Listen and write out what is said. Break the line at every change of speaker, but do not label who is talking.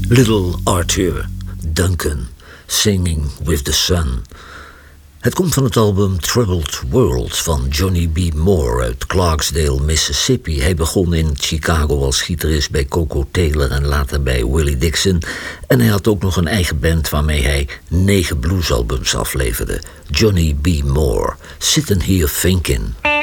Little Arthur Duncan, Singing with the Sun. Het komt van het album Troubled World van Johnny B. Moore uit Clarksdale, Mississippi. Hij begon in Chicago als gitarist bij Coco Taylor en later bij Willie Dixon. En hij had ook nog een eigen band waarmee hij 9 bluesalbums afleverde. Johnny B. Moore, Sitting Here Thinking.